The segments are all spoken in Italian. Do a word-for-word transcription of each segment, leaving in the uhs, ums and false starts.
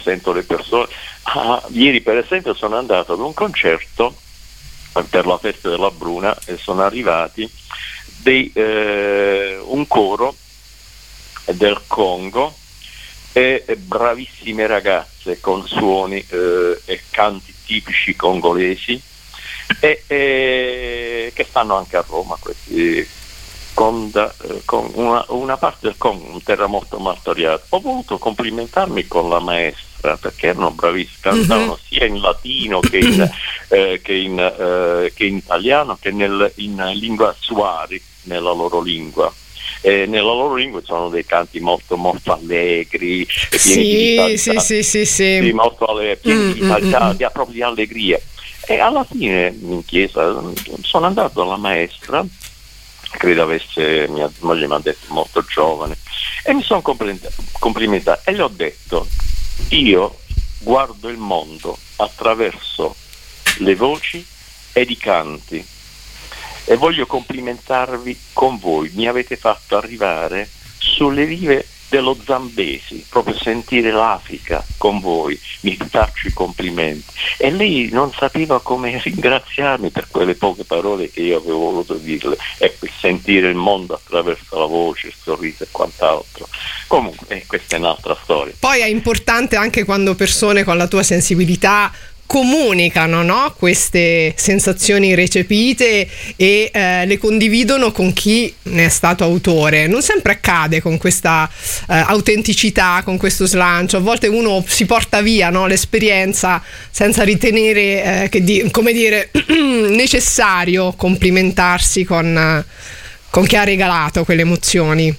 sento le persone. Ah, ieri per esempio sono andato ad un concerto per la festa della Bruna e sono arrivati dei, eh, un coro del Congo e, e bravissime ragazze con suoni eh, e canti tipici congolesi e, e che stanno anche a Roma questi, con, da, con una, una parte del Congo, un terremoto martoriato. Ho voluto complimentarmi con la maestra perché erano bravissimi, cantavano mm-hmm. sia in latino che in, eh, che in, eh, che in italiano che nel, in lingua Swahili, nella loro lingua. E nella loro lingua sono dei canti molto molto allegri, pieni di vitalità, sì, sì, sì, sì. sì, molto allegri, pieni mm, di vitalità, mm, di, proprio di allegria. E alla fine in chiesa sono andato alla maestra, credo avesse, mia moglie mi ha detto molto giovane, e mi sono complimentato e le ho detto: io guardo il mondo attraverso le voci ed i canti e voglio complimentarvi con voi, mi avete fatto arrivare sulle rive dello Zambesi, proprio sentire l'Africa con voi, mi faccio i complimenti. E lei non sapeva come ringraziarmi per quelle poche parole che io avevo voluto dirle, e sentire il mondo attraverso la voce, il sorriso e quant'altro. Comunque eh, questa è un'altra storia. Poi è importante anche quando persone con la tua sensibilità comunicano, no? Queste sensazioni recepite e eh, le condividono con chi ne è stato autore. Non sempre accade con questa eh, autenticità, con questo slancio. A volte uno si porta via, no? L'esperienza senza ritenere eh, che di, come dire necessario complimentarsi con, con chi ha regalato quelle emozioni.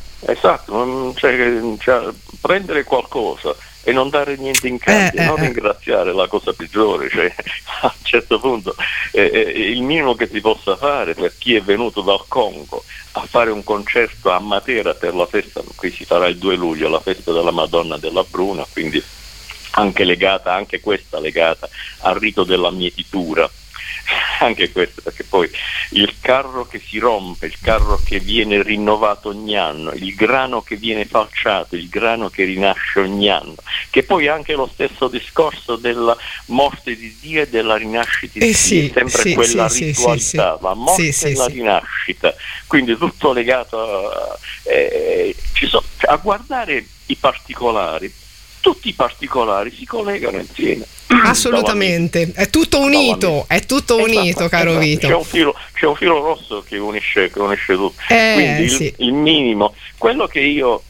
Esatto, cioè, cioè, prendere qualcosa e non dare niente in cambio, eh, non eh, ringraziare, la cosa peggiore, cioè a un certo punto eh, eh, il minimo che si possa fare per chi è venuto dal Congo a fare un concerto a Matera per la festa, qui si farà il due luglio, la festa della Madonna della Bruna, quindi anche legata, anche questa legata al rito della mietitura, anche questo, perché poi il carro che si rompe, il carro che viene rinnovato ogni anno, il grano che viene falciato, il grano che rinasce ogni anno, che poi anche lo stesso discorso della morte di Dio e della rinascita di eh Dio, sì, sempre sì, quella sì, ritualità, sì, la morte sì, e la sì, rinascita, quindi tutto legato a, eh, ci so, a guardare i particolari. Tutti i particolari si collegano insieme. Assolutamente, è tutto unito, è tutto unito, esatto, caro esatto. Vito. C'è un filo, c'è un filo rosso che unisce, che unisce tutto. Eh, Quindi sì. il, il minimo, quello che io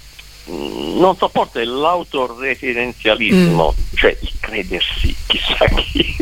mh, non sopporto è l'autoreferenzialismo, mm. cioè il credersi chissà chi.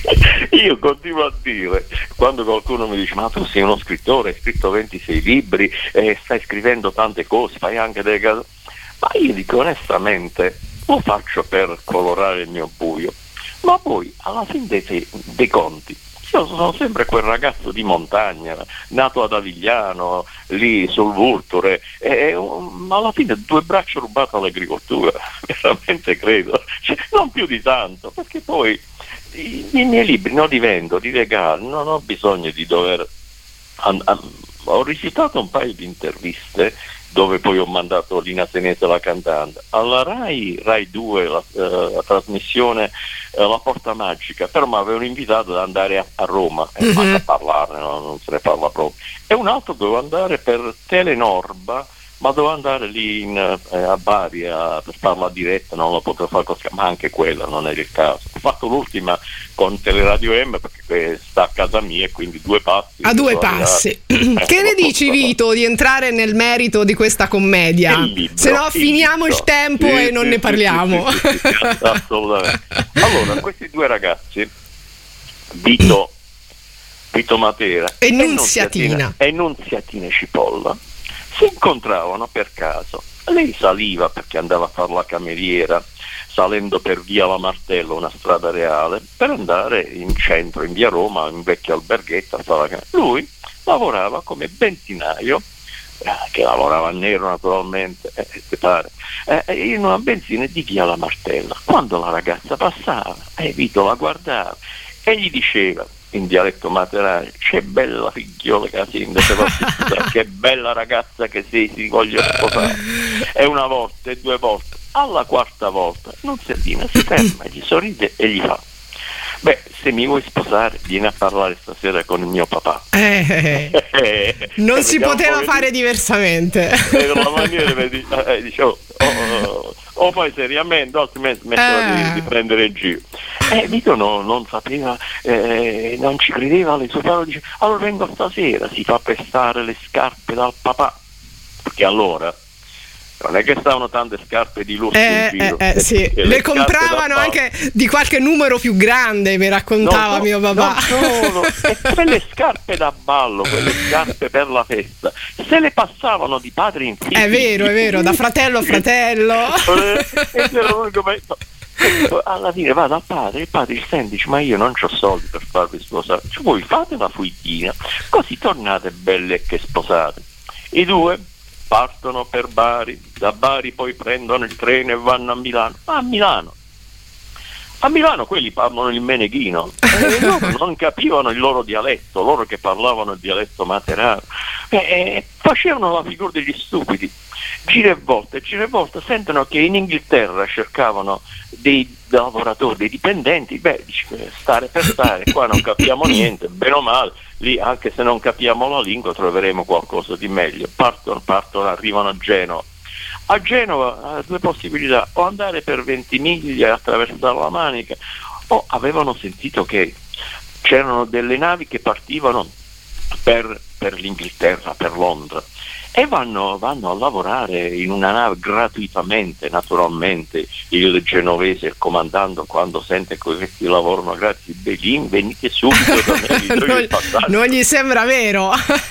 Io continuo a dire, quando qualcuno mi dice: ma tu sei uno scrittore, hai scritto ventisei libri, eh, stai scrivendo tante cose, fai anche delle cose. Ma io dico onestamente, lo faccio per colorare il mio buio, ma poi alla fine dei, dei conti io sono sempre quel ragazzo di montagna, nato ad Avigliano, lì sul Vulture, e, e alla fine due braccia rubate all'agricoltura, veramente credo, cioè, non più di tanto, perché poi i, i miei libri non li vendo, li regalo, non ho bisogno di dover... An, an, ho rifiutato un paio di interviste dove poi ho mandato Lina Senese, la cantante, alla Rai, Rai due, la, eh, la trasmissione eh, La Porta Magica, però mi avevano invitato ad andare a, a Roma, e mm-hmm. a parlarne, no? Non se ne parla proprio. E un altro dovevo andare per Telenorba, ma dovevo andare lì in, eh, a Bari a, per farla diretta, non la potevo fare così, ma anche quella non era il caso. Ho fatto l'ultima con Teleradio M perché sta a casa mia e quindi due passi. A due passi. Eh, che ne dici, Vito, di entrare nel merito di questa commedia? Libro, se no finiamo il, il tempo sì, e non sì, ne parliamo. Sì, sì, sì, sì, assolutamente. Allora, questi due ragazzi, Vito, Vito Matera e Nunziatina e Nunziatina Cipolla, si incontravano per caso. Lei saliva perché andava a fare la cameriera, salendo per via La Martello, una strada reale, per andare in centro, in via Roma, in vecchio alberghetto a fare la cameriera. Lui lavorava come benzinaio, eh, che lavorava a nero naturalmente, eh, ti pare, eh, in una benzina di via La Martella. Quando la ragazza passava, eh, Vito la guardava e gli diceva in dialetto materale: c'è bella figliola che che bella ragazza che sei, si voglio sposare. E una volta e due volte alla quarta volta non si addina, si ferma, gli sorride e gli fa: beh, se mi vuoi sposare vieni a parlare stasera con il mio papà. Eh, non si poteva fare di... diversamente. E la maniera eh, dicevo, oh, oh, o fai seriamente o altrimenti smettila eh. di, di prendere in giro. E Vito no, non sapeva, eh, non ci credeva alle sue parole, dice: allora vengo stasera, si fa prestare le scarpe dal papà, perché allora non è che stavano tante scarpe di lusso eh, in giro, eh, eh, sì. le, le compravano anche di qualche numero più grande, mi raccontava no, no, mio papà. Non solo, e quelle scarpe da ballo, quelle scarpe per la festa, se le passavano di padre in figlio. È vero, è vero, da fratello a fratello. E alla fine va dal padre, il padre dice: senti, ma io non c'ho soldi per farvi sposare, cioè, voi fate una fuitina, così tornate belle che sposate. I due partono per Bari, da Bari poi prendono il treno e vanno a Milano. Ma a Milano a Milano quelli parlano il meneghino e loro non capivano il loro dialetto, loro che parlavano il dialetto materano, e, e facevano la figura degli stupidi. Gira e volta, gira e volta, sentono che in Inghilterra cercavano dei lavoratori, dei dipendenti. Beh, dice, stare per stare, qua non capiamo niente, bene o male, lì anche se non capiamo la lingua troveremo qualcosa di meglio. Partono, partono, arrivano a Genova. A Genova ha due possibilità: o andare per Ventimiglia e attraversare la Manica, o avevano sentito che c'erano delle navi che partivano per, per l'Inghilterra, per Londra, e vanno, vanno a lavorare in una nave gratuitamente. Naturalmente il genovese, il comandante, quando sente che questi lavorano gratis, Belin, venite subito da me, non, non gli sembra vero.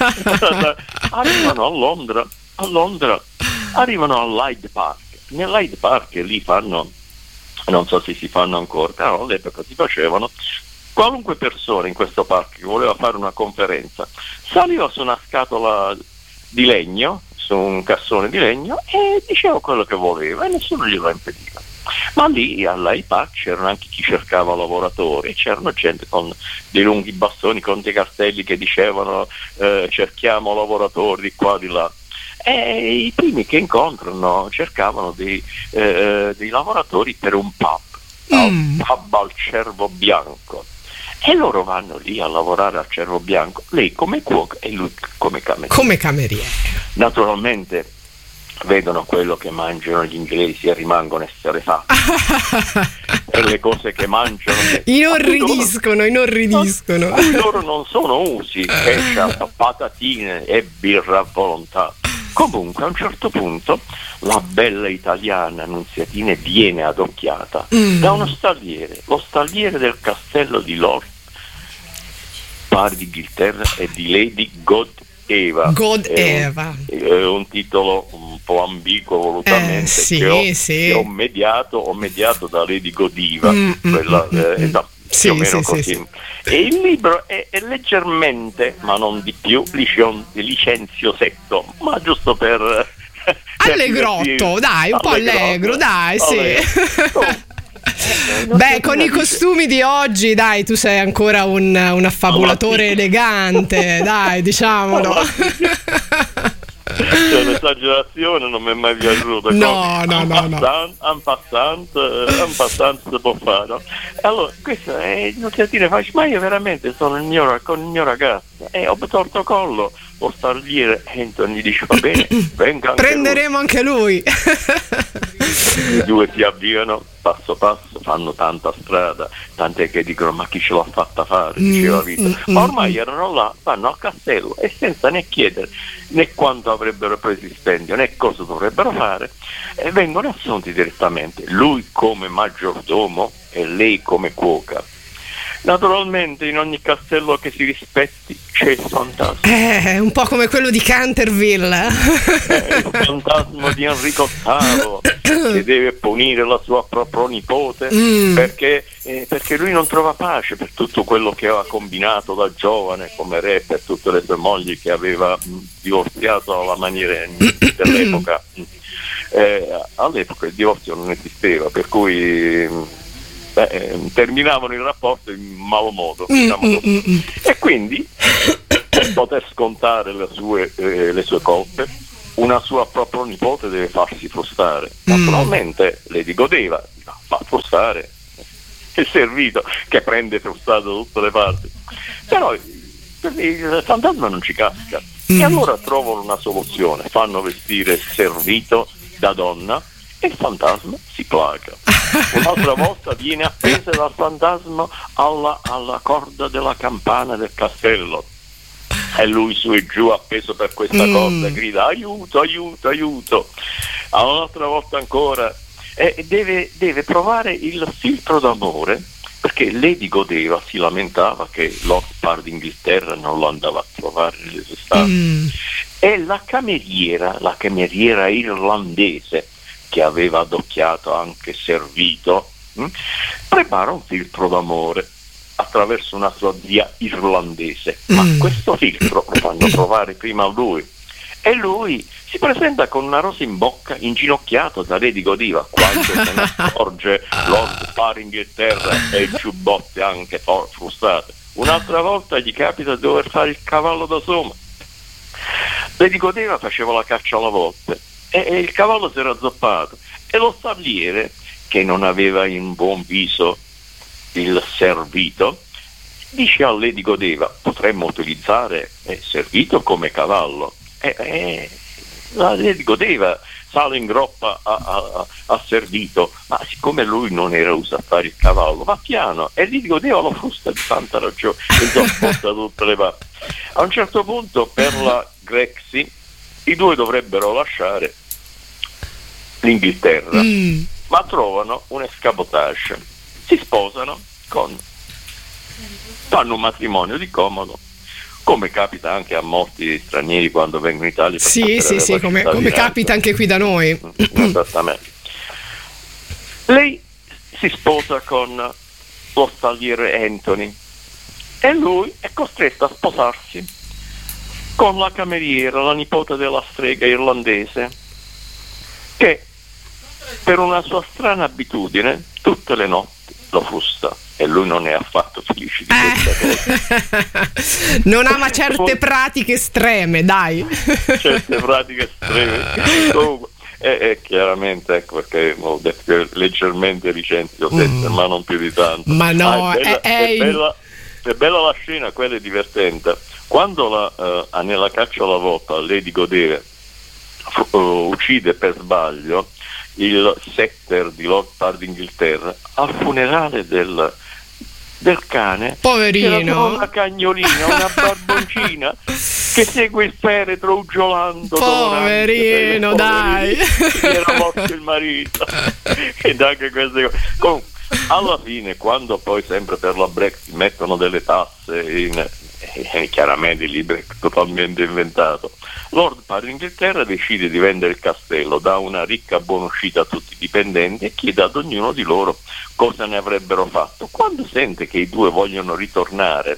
Arrivano a Londra, a Londra arrivano all'Hyde Park. Nell'Hyde Park lì fanno, non so se si fanno ancora, però all'epoca si facevano, qualunque persona in questo parco che voleva fare una conferenza saliva su una scatola di legno, su un cassone di legno, e diceva quello che voleva e nessuno glielo impediva. Ma lì all'Hyde Park c'erano anche chi cercava lavoratori, c'erano gente con dei lunghi bastoni, con dei cartelli che dicevano eh, cerchiamo lavoratori di qua di là. E i primi che incontrano cercavano dei, eh, dei lavoratori per un pub, mm. al pub al Cervo Bianco, e loro vanno lì a lavorare al Cervo Bianco, lei come cuoca e lui come cameriere. Come cameriere. Naturalmente vedono quello che mangiano gli inglesi e rimangono esterrefatti per le cose che mangiano. Inorridiscono, loro, inorridiscono. Cui loro non sono usi, ketchup, patatine e birra a volontà. Comunque a un certo punto la bella italiana Annunziatina viene adocchiata mm. da uno stalliere, lo stalliere del castello di Lord Pari d'Inghilterra e di Lady Godeva. Godeva è, è un titolo un po' ambiguo volutamente, eh, sì, che, ho, sì. che ho mediato, ho mediato da Lady Godiva, mm, quella mm, eh, mm. da, sì, più o meno sì, così. sì, sì. E il libro è, è leggermente, ma non di più, licen- licenziosetto, ma giusto per allegrotto, dai, un po' allegro, dai, sì. Oh. Beh, con i costumi di oggi, dai, tu sei ancora un, un affabulatore elegante, dai, diciamolo. Cioè, l'esagerazione non mi è mai piaciuta. No, no, no, no. Un passante, un passante si può fare, no? Allora, questo è Annunziatina, faccio, ma io veramente sono il mio, con il mio ragazzo e ho torto collo, lo stalliere. Anton gli dice: va bene, venga anche prenderemo lui. Anche lui. I due si avviano passo passo, fanno tanta strada, tant'è che dicono: ma chi ce l'ha fatta fare, diceva Vito. Ma ormai erano là, vanno al castello e senza né chiedere né quanto avrebbero preso il stipendio né cosa dovrebbero fare, e vengono assunti direttamente, lui come maggiordomo e lei come cuoca. Naturalmente in ogni castello che si rispetti c'è il fantasma. Eh, un po' come quello di Canterville. Eh, il fantasma di Enrico ottavo che deve punire la sua pronipote mm. perché, eh, perché lui non trova pace per tutto quello che aveva combinato da giovane come re, per tutte le sue mogli che aveva mh, divorziato alla maniera dell'epoca. Eh, all'epoca il divorzio non esisteva, per cui mh, Beh, terminavano il rapporto in malo modo, diciamo mm, così. mm, mm. E quindi per poter scontare le sue, eh, le sue colpe una sua propria nipote deve farsi frustare. Naturalmente mm. Lady godeva, fa frustare il servito che prende frustato da tutte le parti, però il fantasma non ci casca mm. e allora trovano una soluzione, fanno vestire il servito da donna e il fantasma si placa. Un'altra volta viene appesa dal fantasma alla, alla corda della campana del castello e lui su e giù appeso per questa mm. corda grida aiuto, aiuto, aiuto. Un'altra volta ancora eh, deve, deve provare il filtro d'amore, perché Lady godeva, si lamentava che Lord Par d'Inghilterra non lo andava a trovare nelle sue stanze mm. e la cameriera, la cameriera irlandese che aveva adocchiato anche servito mh, prepara un filtro d'amore attraverso una sua zia irlandese, ma mm. questo filtro lo fanno provare prima a lui e lui si presenta con una rosa in bocca, inginocchiato da Lady Godiva. Quando se ne accorge Lord Par Inghilterra e il giubbotte anche for- frustate. Un'altra volta gli capita di dover fare il cavallo da soma. Lady Godiva faceva la caccia alla volpe e, e il cavallo si era zoppato e lo stabliere, che non aveva in buon viso il servito, dice a Lady Godiva: potremmo utilizzare eh, servito come cavallo. E, e la Lady Godiva sale in groppa a, a, a servito, ma siccome lui non era usato a fare il cavallo, va piano e Lady Godiva lo frusta di tanta ragione e sopporta tutte le parti. A un certo punto, per la Grexy, i due dovrebbero lasciare l'Inghilterra, mm. ma trovano un escabotage, si sposano, con fanno un matrimonio di comodo, come capita anche a molti stranieri quando vengono in Italia. Sì, sì, sì, come, come capita anche qui da noi. Esattamente. Lei si sposa con lo stalliere Anthony e lui è costretto a sposarsi con la cameriera, la nipote della strega irlandese, che per una sua strana abitudine tutte le notti lo frusta e lui non è affatto felice di questa cosa. Non ama certe pratiche estreme, dai. Certe pratiche estreme. Comunque, e, e chiaramente, ecco perché ho detto che leggermente recenti ho detto, mm. ma non più di tanto. Ma no, ah, è, bella, è, è, è, bella, è bella la scena, quella è divertente. Quando la, uh, nella caccia alla volta Lady Godere uh, uccide per sbaglio il setter di Lord Par d'Inghilterra, al funerale del, del cane, poverino, c'era una cagnolina, una barboncina che segue il feretro uggiolando, poverino, dai, era morto il marito ed anche queste cose. Comunque, alla fine, quando poi sempre per la Brexit mettono delle tasse in, eh, chiaramente il libro è totalmente inventato, Lord Par d'Inghilterra decide di vendere il castello, dà una ricca buonuscita a tutti i dipendenti e chiede ad ognuno di loro cosa ne avrebbero fatto. Quando sente che i due vogliono ritornare,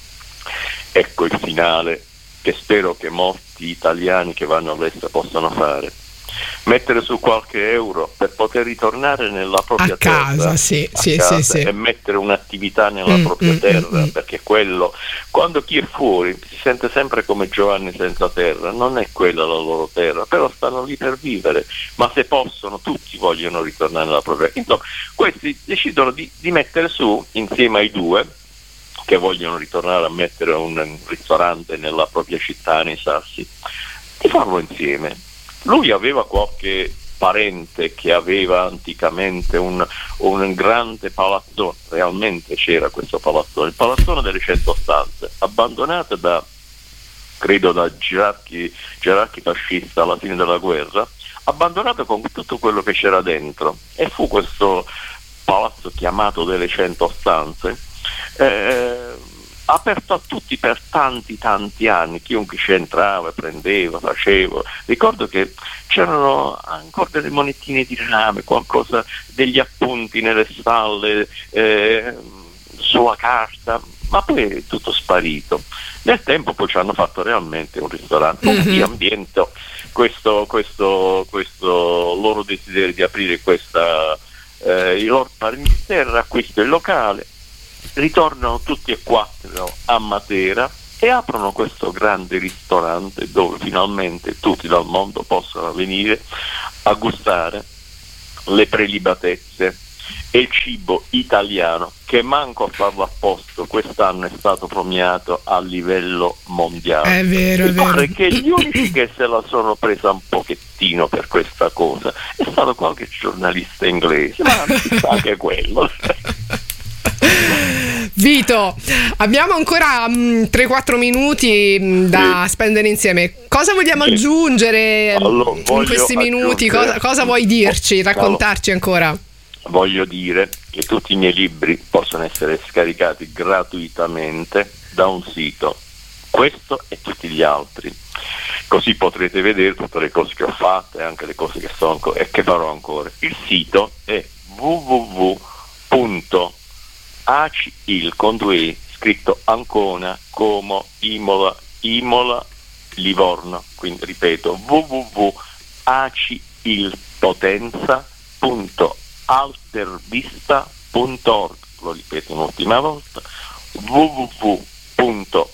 ecco il finale che spero che molti italiani che vanno all'estero possano fare: mettere su qualche euro per poter ritornare nella propria a casa, terra, sì, a sì, casa, sì, sì. e mettere un'attività nella mm, propria mm, terra, mm, perché quello, quando chi è fuori si sente sempre come Giovanni senza terra, non è quella la loro terra, però stanno lì per vivere, ma se possono tutti vogliono ritornare nella propria terra. Insomma, questi decidono di, di mettere su, insieme ai due che vogliono ritornare a mettere un ristorante nella propria città, nei Sassi, di farlo insieme. Lui aveva qualche parente che aveva anticamente un, un grande palazzone, realmente c'era questo palazzone, il palazzone delle cento stanze, abbandonato da, credo da gerarchi, gerarchi fascisti alla fine della guerra, abbandonato con tutto quello che c'era dentro, e fu questo palazzo chiamato delle cento stanze, eh, aperto a tutti per tanti tanti anni, chiunque ci entrava, prendeva, faceva. Ricordo che c'erano ancora delle monetine di rame, qualcosa, degli appunti nelle stalle, eh, sulla carta, ma poi è tutto sparito. Nel tempo poi ci hanno fatto realmente un ristorante, mm-hmm. di ambiente, questo, questo, questo loro desiderio di aprire questa, eh, il Lord Par d'Inghilterra acquista il locale, ritornano tutti e quattro a Matera e aprono questo grande ristorante dove finalmente tutti dal mondo possono venire a gustare le prelibatezze e il cibo italiano, che manco a farlo apposta quest'anno è stato premiato a livello mondiale. È vero, è vero. Pare che gli unici che se la sono presa un pochettino per questa cosa è stato qualche giornalista inglese, ma anche quello. Vito, abbiamo ancora mh, tre quattro minuti mh, da sì. spendere insieme. Cosa vogliamo sì. aggiungere allora, in questi minuti? Cosa, cosa vuoi dirci, raccontarci ancora? Voglio dire che tutti i miei libri possono essere scaricati gratuitamente da un sito, questo e tutti gli altri, così potrete vedere tutte le cose che ho fatto e anche le cose che sono e che farò ancora. Il sito è w w w punto acil con due i scritto Ancona, Como, Imola, Imola, Livorno, quindi ripeto w w w punto acilpotenza punto altervista punto org, lo ripeto un'ultima volta, w w w punto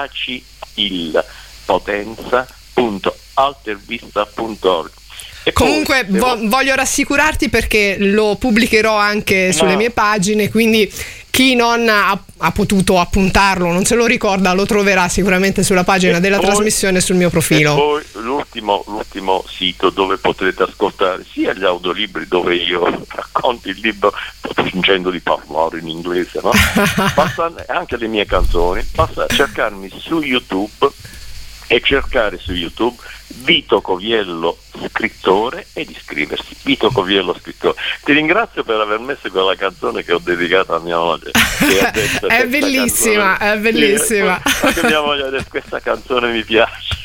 acilpotenza punto altervista punto org. E comunque poi, vo- voglio rassicurarti perché lo pubblicherò anche no. sulle mie pagine, quindi chi non ha, ha potuto appuntarlo, non se lo ricorda, lo troverà sicuramente sulla pagina e della poi, trasmissione sul mio profilo. E poi l'ultimo, l'ultimo sito dove potrete ascoltare sia gli audiolibri dove io racconto il libro fingendo di parlare in inglese, no? Basta, anche le mie canzoni, basta cercarmi su YouTube e cercare su YouTube Vito Coviello scrittore ed iscriversi. Vito Coviello scrittore. Ti ringrazio per aver messo quella canzone che ho dedicato a mia moglie. Che detto, è bellissima, canzone, è bellissima. Sì, anche mia moglie ha detto questa canzone mi piace.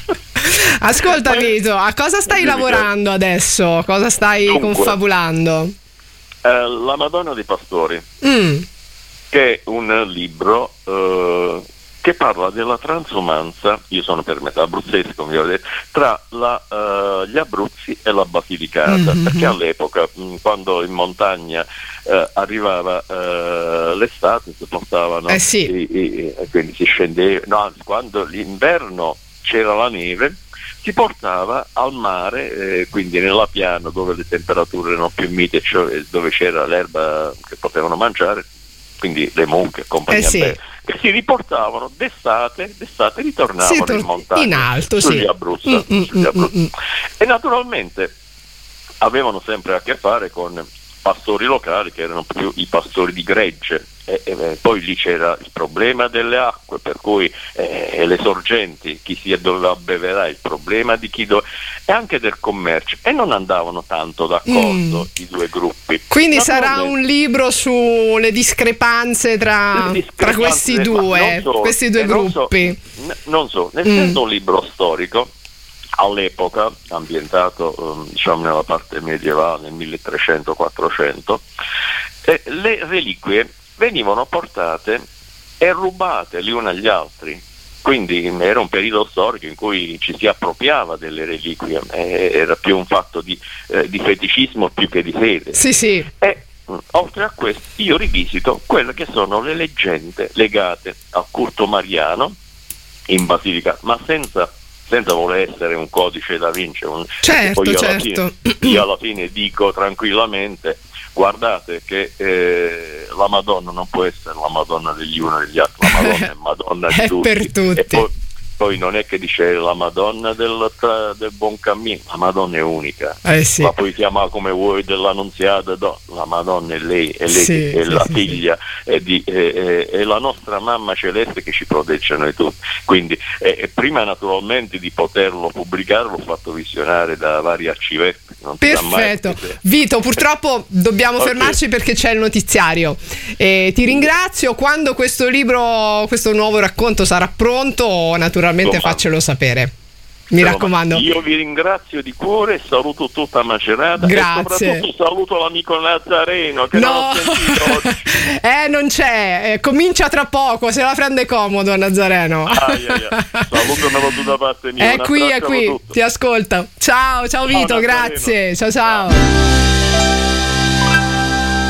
Ascolta Vito, a cosa stai lavorando adesso? Cosa stai Dunque, confabulando? Eh, La Madonna dei Pastori, mm. che è un libro eh, che parla della transumanza, io sono per metà abruzzese come vi ho detto, tra la, uh, gli Abruzzi e la Basilicata, mm-hmm. perché all'epoca mh, quando in montagna uh, arrivava uh, l'estate si portavano eh sì. i, i, e quindi si scendeva, no, quando l'inverno c'era la neve si portava al mare, eh, quindi nella piana dove le temperature erano più mite, cioè dove c'era l'erba che potevano mangiare, quindi le mucche e compagnia eh sì. bella, che si riportavano d'estate, d'estate ritornavano tor- in montagna in alto, sugli sì. Abruzzi, mm, sugli mm, Abruzzi. mm, E naturalmente avevano sempre a che fare con pastori locali che erano più i pastori di gregge e, e poi lì c'era il problema delle acque, per cui eh, le sorgenti, chi si doveva abbeverare, il problema di chi do- e anche del commercio, e non andavano tanto d'accordo mm. i due gruppi. Quindi sarà un libro sulle discrepanze tra, le discrepanze tra questi due so, questi due gruppi so, n- non so, nel mm. senso un libro storico all'epoca ambientato um, diciamo nella parte medievale, nel milletrecento quattrocento, eh, le reliquie venivano portate e rubate le une agli altri, quindi era un periodo storico in cui ci si appropriava delle reliquie, eh, era più un fatto di, eh, di feticismo più che di fede. Sì, sì. E mh, oltre a questo io rivisito quelle che sono le leggende legate al culto mariano in Basilicata, ma senza senza voler essere un codice da Vinci, un, certo, poi io certo. Alla fine, io alla fine dico tranquillamente, guardate che eh, la Madonna non può essere la Madonna degli uni e degli altri, la Madonna è Madonna di è tutti. per tutti. E poi, poi non è che dice la Madonna del, tra, del buon cammino, la Madonna è unica, eh sì. la puoi chiamare come vuoi dell'Annunziata, no, la Madonna è lei, è lei sì, che è sì, la sì, figlia sì. È, di, è, è, è la nostra mamma celeste che ci protegge noi tutti, quindi eh, prima naturalmente di poterlo pubblicare l'ho fatto visionare da vari arcivetti. Perfetto, Vito, purtroppo dobbiamo okay. fermarci perché c'è il notiziario. Eh, ti ringrazio. Quando questo libro, questo nuovo racconto sarà pronto, naturalmente Domani. faccelo sapere. Mi Domani. raccomando. Io vi ringrazio di cuore, saluto tutta Macerata. Grazie. E soprattutto saluto l'amico Nazareno che no. non ho sentito oggi. Eh, non c'è, eh, comincia tra poco, se la prende comodo Nazareno. Ah, yeah, yeah. Saluto tutto da parte mia. È qui, è qui, tutto. Ti ascolta. Ciao, ciao Vito, ciao, grazie. Ciao, ciao. ciao.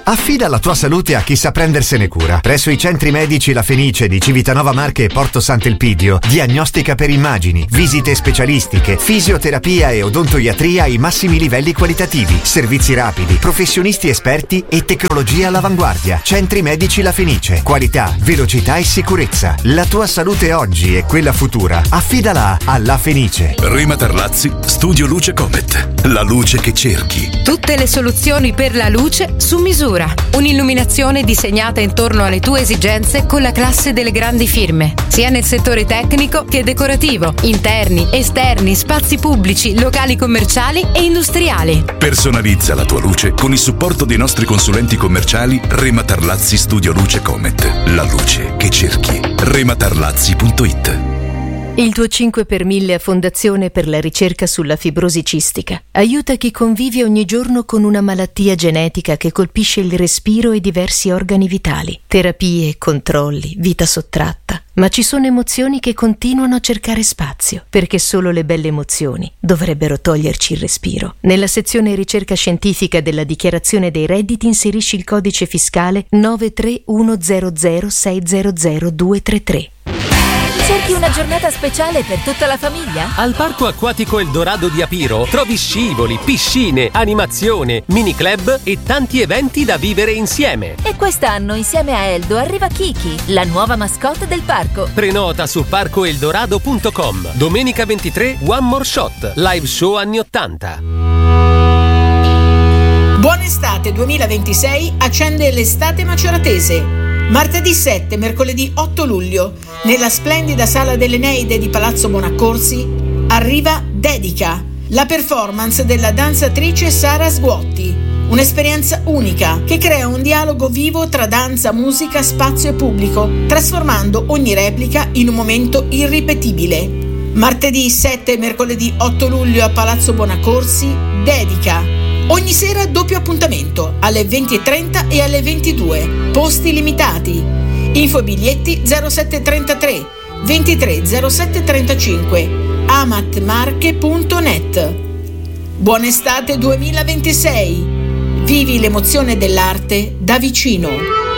Affida la tua salute a chi sa prendersene cura. Presso i centri medici La Fenice di Civitanova Marche e Porto Sant'Elpidio, diagnostica per immagini, visite specialistiche, fisioterapia e odontoiatria ai massimi livelli qualitativi, servizi rapidi, professionisti esperti e tecnologia all'avanguardia. Centri medici La Fenice. Qualità, velocità e sicurezza. La tua salute oggi e quella futura. Affidala a La Fenice. Rema Tarlazzi, Studio Luce Comet. La luce che cerchi. Tutte le soluzioni per la luce su misura. Un'illuminazione disegnata intorno alle tue esigenze con la classe delle grandi firme, sia nel settore tecnico che decorativo, interni, esterni, spazi pubblici, locali commerciali e industriali. Personalizza la tua luce con il supporto dei nostri consulenti commerciali Rema Tarlazzi Studio Luce Comet. La luce che cerchi. rematarlazzi punto it. Il tuo cinque per mille a Fondazione per la ricerca sulla fibrosi cistica aiuta chi convive ogni giorno con una malattia genetica che colpisce il respiro e diversi organi vitali. Terapie, controlli, vita sottratta. Ma ci sono emozioni che continuano a cercare spazio, perché solo le belle emozioni dovrebbero toglierci il respiro. Nella sezione ricerca scientifica della dichiarazione dei redditi inserisci il codice fiscale nove tre uno zero zero sei zero zero due tre tre. Cerchi una giornata speciale per tutta la famiglia? Al Parco Acquatico Eldorado di Apiro trovi scivoli, piscine, animazione, mini club e tanti eventi da vivere insieme. E quest'anno insieme a Eldo arriva Kiki, la nuova mascotte del parco. Prenota su parco eldorado punto com. Domenica ventitré One More Shot, live show anni ottanta. Buon estate duemilaventisei accende l'estate maceratese. Martedì sette, mercoledì otto luglio, nella splendida Sala dell'Eneide di Palazzo Bonaccorsi, arriva Dedica, la performance della danzatrice Sara Sguotti. Un'esperienza unica che crea un dialogo vivo tra danza, musica, spazio e pubblico, trasformando ogni replica in un momento irripetibile. Martedì sette e mercoledì otto luglio a Palazzo Bonaccorsi, Dedica. Ogni sera doppio appuntamento alle venti e trenta e alle ventidue. Posti limitati. Info e biglietti zero sette trentatré ventitré zero sette trentacinque amatmarche punto net. Buona estate duemilaventisei. Vivi l'emozione dell'arte da vicino.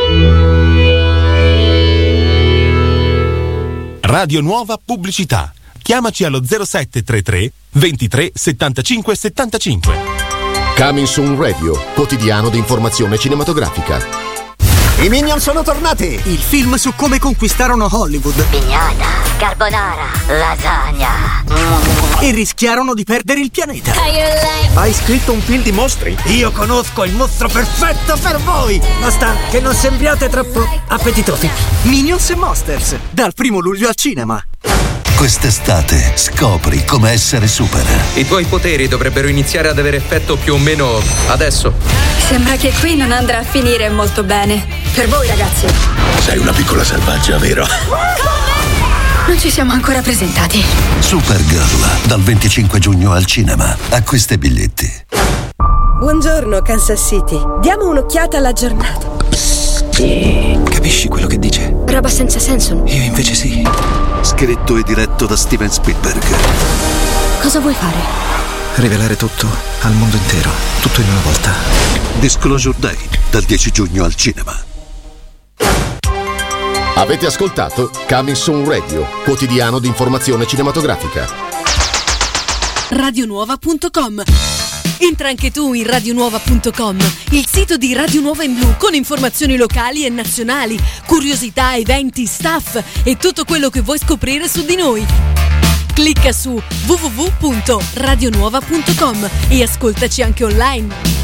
Radio Nuova Pubblicità. Chiamaci allo zero sette trentatré ventitré settantacinque settantacinque. Coming Soon Radio, quotidiano di informazione cinematografica. I Minion sono tornati! Il film su come conquistarono Hollywood. Pignata, carbonara, lasagna. E rischiarono di perdere il pianeta. Hai scritto un film di mostri? Io conosco il mostro perfetto per voi! Basta che non sembriate troppo appetitosi. Minions e Monsters, dal primo luglio al cinema. Quest'estate scopri come essere super. I tuoi poteri dovrebbero iniziare ad avere effetto più o meno adesso. Sembra che qui non andrà a finire molto bene. Per voi, ragazzi. Sei una piccola selvaggia, vero? Non ci siamo ancora presentati. Supergirl, dal venticinque giugno al cinema. Acquista i biglietti. Buongiorno, Kansas City. Diamo un'occhiata alla giornata. Capisci quello che dice? Roba senza senso. Io invece sì. Scritto e diretto da Steven Spielberg. Cosa vuoi fare? Rivelare tutto al mondo intero, tutto in una volta. Disclosure Day, dal dieci giugno al cinema. Avete ascoltato Coming Soon Radio, quotidiano di informazione cinematografica. radionuova punto com. Entra anche tu in radionuova punto com, il sito di Radio Nuova in Blu con informazioni locali e nazionali, curiosità, eventi, staff e tutto quello che vuoi scoprire su di noi. Clicca su w w w punto radionuova punto com e ascoltaci anche online.